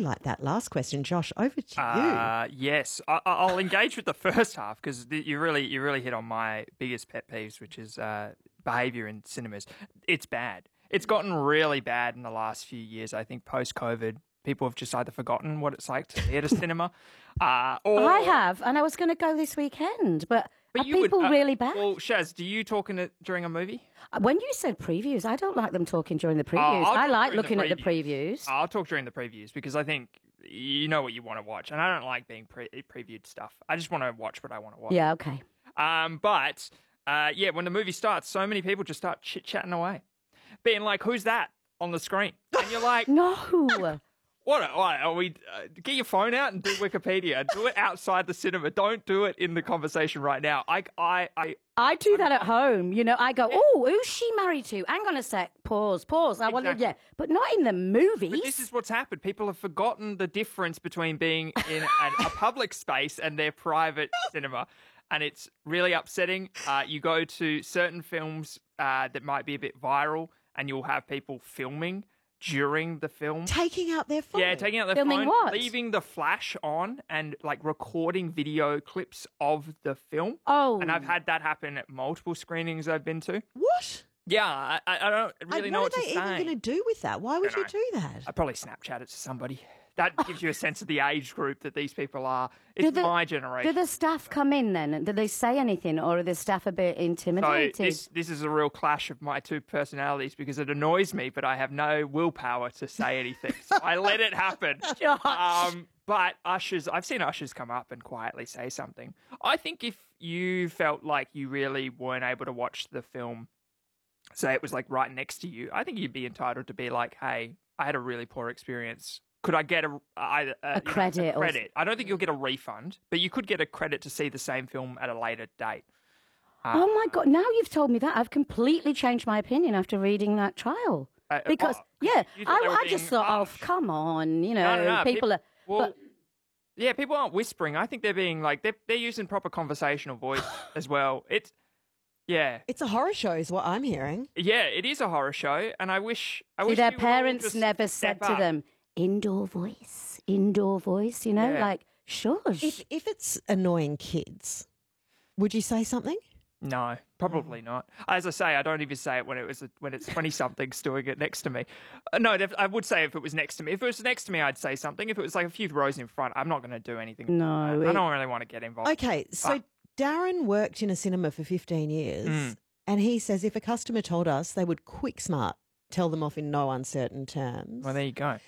like that last question. Josh, over to you. Yes, I'll engage with the first half because you really hit on my biggest pet peeves, which is behaviour in cinemas. It's bad. It's gotten really bad in the last few years. I think post-COVID, people have just either forgotten what it's like to be at a cinema, or I have, and I was going to go this weekend, but are people really bad? Well, Shaz, do you talk during a movie? When you said previews, I don't like them talking during the previews. I like looking at the previews. I'll talk during the previews because I think you know what you want to watch, and I don't like being previewed stuff. I just want to watch what I want to watch. Yeah, okay. But when the movie starts, so many people just start chit-chatting away, being like, "Who's that on the screen?" And you're like, No. What are we? Get your phone out and do Wikipedia. Do it outside the cinema. Don't do it in the conversation right now. I do that at home. You know, I go, "Oh, who's she married to?" Hang on a sec. Pause. I want to, but not in the movies. But this is what's happened. People have forgotten the difference between being in a public space and their private cinema, and it's really upsetting. You go to certain films that might be a bit viral, and you'll have people filming during the film. Taking out their phone? Yeah, taking out their phone. Filming what? Leaving the flash on and like recording video clips of the film. Oh. And I've had that happen at multiple screenings I've been to. What? Yeah, I don't really know what to say. What are they even going to do with that? Why would you do that? I'd probably Snapchat it to somebody. That gives you a sense of the age group that these people are. It's my generation. Do the staff come in then? Do they say anything, or are the staff a bit intimidated? So this is a real clash of my two personalities because it annoys me, but I have no willpower to say anything. So I let it happen. But ushers, I've seen ushers come up and quietly say something. I think if you felt like you really weren't able to watch the film, say it was like right next to you, I think you'd be entitled to be like, "Hey, I had a really poor experience. Could I get a credit? I don't think you'll get a refund, but you could get a credit to see the same film at a later date." Oh my God, now you've told me that. I've completely changed my opinion after reading that trial. Because, I just thought, harsh. Oh, come on, you know, no, people are... Well, yeah, people aren't whispering. I think they're being like, they're using proper conversational voice as well. It's a horror show is what I'm hearing. Yeah, it is a horror show, and I wish their parents never said to them, indoor voice, you know, like, shush. If it's annoying kids, would you say something? No, probably not. As I say, I don't even say it when it's 20-somethings doing it next to me. No, I would say if it was next to me. If it was next to me, I'd say something. If it was like a few rows in front, I'm not going to do anything. No. I don't really want to get involved. Okay, so Darren worked in a cinema for 15 years, and he says if a customer told us, they would quick smart tell them off in no uncertain terms. Well, there you go.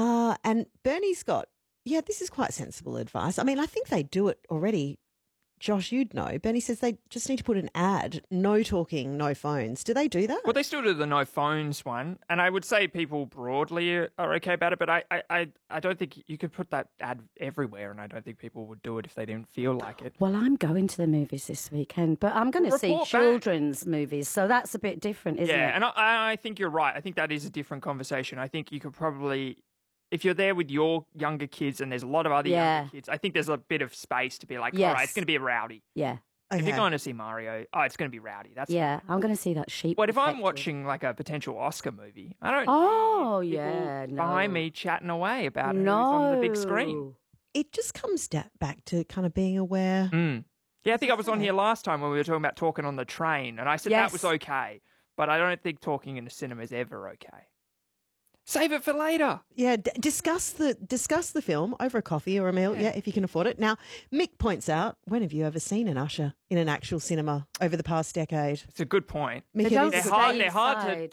And Bernie's got, this is quite sensible advice. I mean, I think they do it already. Josh, you'd know. Bernie says they just need to put an ad, no talking, no phones. Do they do that? Well, they still do the no phones one. And I would say people broadly are okay about it, but I don't think you could put that ad everywhere, and I don't think people would do it if they didn't feel like it. Well, I'm going to the movies this weekend, but I'm going to see children's movies, so that's a bit different, isn't it? Yeah, and I think you're right. I think that is a different conversation. I think you could probably... If you're there with your younger kids and there's a lot of other younger kids, I think there's a bit of space to be like, all right, it's going to be rowdy. Yeah. Okay. If you're going to see Mario, it's going to be rowdy. That's I'm going to see that sheep. But if I'm watching like a potential Oscar movie, I don't need people behind me chatting away about who's on the big screen. It just comes back to kind of being aware. Yeah, I think I was on here last time when we were talking about talking on the train, and I said that was okay, but I don't think talking in the cinema is ever okay. Save it for later. Yeah, discuss the film over a coffee or a meal, if you can afford it. Now, Mick points out, when have you ever seen an usher in an actual cinema over the past decade? It's a good point. Mick, they're hard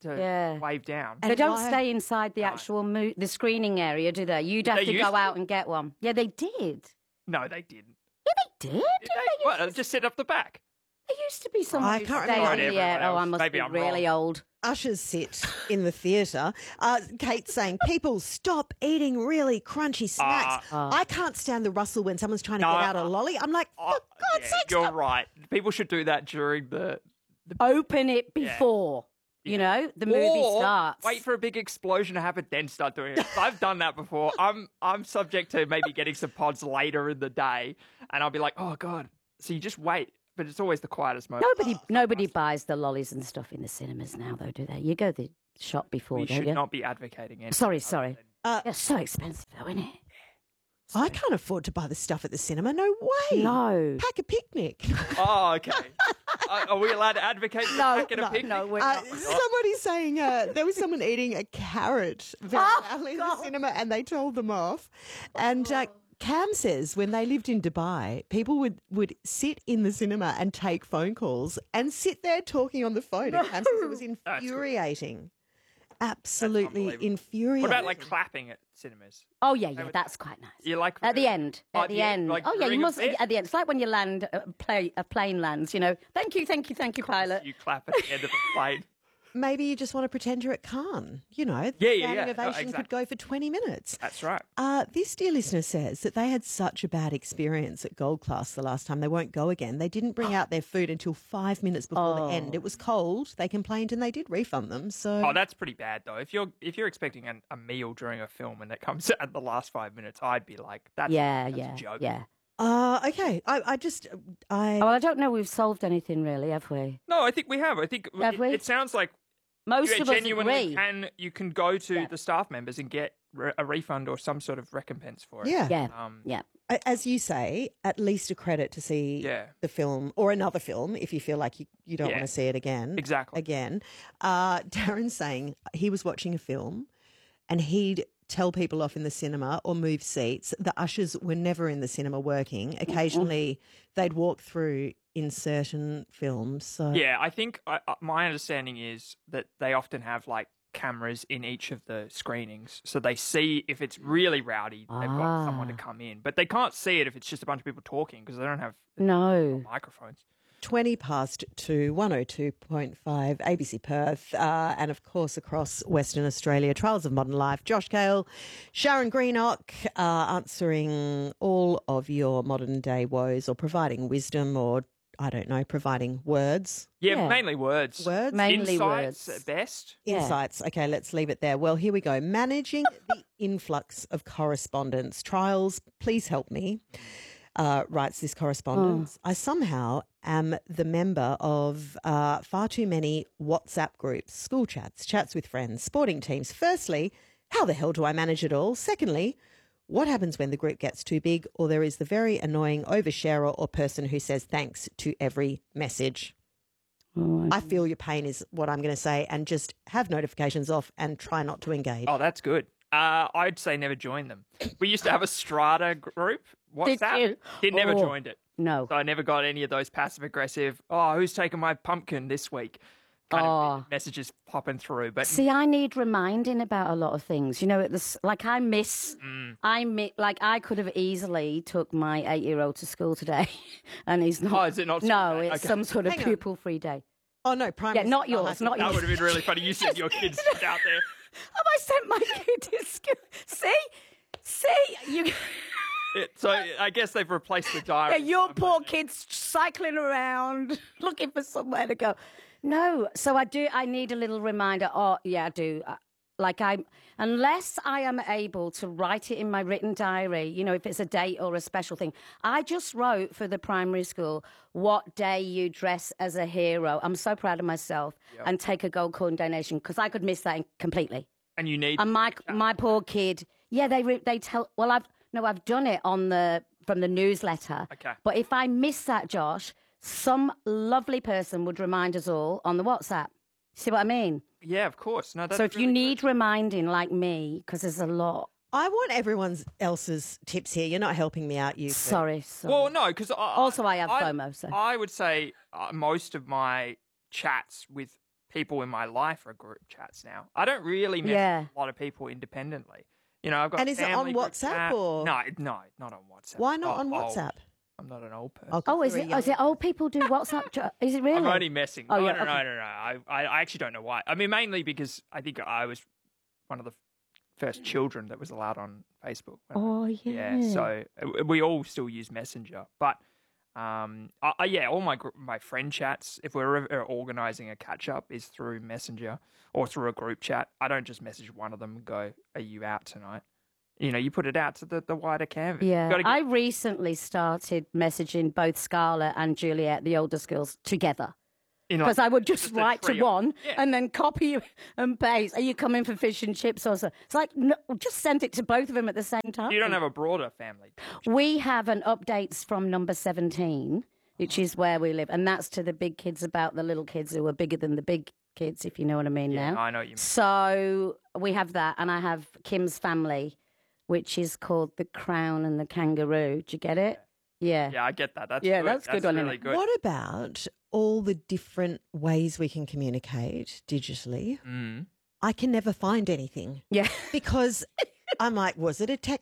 to wave down. They don't stay inside the actual the screening area, do they? You'd have to go out and get one. Yeah, they did. No, they didn't. Yeah, they did. Just sit up the back. There used to be someone I who can't stayed remember. on the air. Oh, I must be really old. Ushers sit in the theatre. Kate's saying, people stop eating really crunchy snacks. I can't stand the rustle when someone's trying to get out a lolly. I'm like, for God's sake, you're right. People should do that during the Open it before. You know, the movie starts. Wait for a big explosion to happen, then start doing it. I've done that before. I'm subject to maybe getting some pods later in the day, and I'll be like, oh God. So you just wait. But it's always the quietest moment. Nobody buys the lollies and stuff in the cinemas now, though, do they? You go to the shop before, don't you? We should not be advocating anything. Sorry. They're so expensive, though, isn't it? I can't afford to buy the stuff at the cinema. No way. No. Pack a picnic. Oh, okay. Are we allowed to advocate for packing a picnic? No, we're not. Somebody's saying there was someone eating a carrot very loudly in the cinema and they told them off. And Cam says when they lived in Dubai, people would sit in the cinema and take phone calls and sit there talking on the phone. And Cam says it was infuriating. Absolutely infuriating. What about like clapping at cinemas? Oh yeah, that's quite nice. You like at the end? At the end. Like you must at the end. It's like when you land a plane lands. You know, thank you, pilot. You clap at the end of a plane. Maybe you just want to pretend you're at Cannes. You know, standing ovation could go for 20 minutes. That's right. This dear listener says that they had such a bad experience at Gold Class the last time. They won't go again. They didn't bring out their food until 5 minutes before the end. It was cold. They complained and they did refund them. So that's pretty bad though. If you're expecting a meal during a film and it comes at the last 5 minutes, I'd be like, that's a joke. Yeah. Okay. I don't know we've solved anything really, have we? No, I think we have. I think it sounds like most of us agree. You can go to the staff members and get a refund or some sort of recompense for it. Yeah. As you say, at least a credit to see the film or another film if you feel like you don't want to see it again. Exactly. Again. Darren's saying he was watching a film and he'd tell people off in the cinema or move seats. The ushers were never in the cinema working. Occasionally they'd walk through in certain films. So yeah, I think my understanding is that they often have like cameras in each of the screenings, so they see if it's really rowdy, they've got someone to come in, but they can't see it if it's just a bunch of people talking because they don't have microphones. 20 past 2, 102.5 ABC Perth, and of course across Western Australia, Trials of Modern Life. Josh Gale, Sharon Greenock, answering all of your modern day woes or providing wisdom or, I don't know, providing words. Yeah, mainly words. Mainly Insights words. At best. Insights. Okay, let's leave it there. Well, here we go. Managing the influx of correspondence. Trials, please help me. Writes this correspondence. I somehow am the member of far too many WhatsApp groups, school chats, chats with friends, sporting teams. Firstly, how the hell do I manage it all? Secondly, what happens when the group gets too big or there is the very annoying oversharer or person who says thanks to every message? I feel your pain is what I'm going to say, and just have notifications off and try not to engage. Oh, that's good. I'd say never join them. We used to have a Strata group. WhatsApp. He never joined it. No. So I never got any of those passive-aggressive, who's taking my pumpkin this week? Kind of messages popping through. But see, I need reminding about a lot of things. You know, I could have easily took my 8-year-old to school today, and he's not. Oh, is it not? No, it's some sort of pupil-free day. Oh no, primary. Yeah, not yours. Not yours. That would have been really funny. You sent your kids out there. Have I sent my kid to school? See, you. So I guess they've replaced the diary. Yeah, your poor kid's cycling around looking for somewhere to go. No, so I need a little reminder. Oh, yeah, I do. Unless I am able to write it in my written diary, you know, if it's a date or a special thing. I just wrote for the primary school, what day you dress as a hero. I'm so proud of myself and take a gold coin donation because I could miss that completely. And you need. And my poor kid, they tell. Well, I've done it from the newsletter. Okay. But if I miss that, Josh, some lovely person would remind us all on the WhatsApp. See what I mean? Yeah, of course. No, that's so if really you need reminding like me, because there's a lot. I want everyone else's tips here. You're not helping me out, you. Sorry. Well, no, because I have FOMO. So I would say most of my chats with people in my life are group chats now. I don't really mess with a lot of people independently. You know, I've got. And is it on WhatsApp or? No, not on WhatsApp. Why not on WhatsApp? Old. I'm not an old person. Is it old people do WhatsApp? Is it really? I'm only messing. Oh, no. I actually don't know why. I mean, mainly because I think I was one of the first children that was allowed on Facebook. Yeah. So we all still use Messenger, but all my friend chats, if we're ever organising a catch up, is through Messenger or through a group chat. I don't just message one of them and go, "Are you out tonight?" You know, you put it out to the wider canvas. Yeah, I recently started messaging both Scarlett and Juliet, the older girls, together. In Because I would just a write to trio. one Yeah. and then copy and paste. Are you coming for fish and chips or so? It's like, no, just send it to both of them at the same time. You don't have a broader family. We have an updates from number 17, which is where we live. And that's to the big kids about the little kids who are bigger than the big kids, if you know what I mean Yeah, now. I know what you mean. So we have that. And I have Kim's family, which is called The Crown and the Kangaroo. Do you get it? Yeah. Yeah, I get that. That's Yeah, good. that's a good one, isn't really it? good. What about all the different ways we can communicate digitally? Mm. I can never find anything Yeah. because I'm like, was it a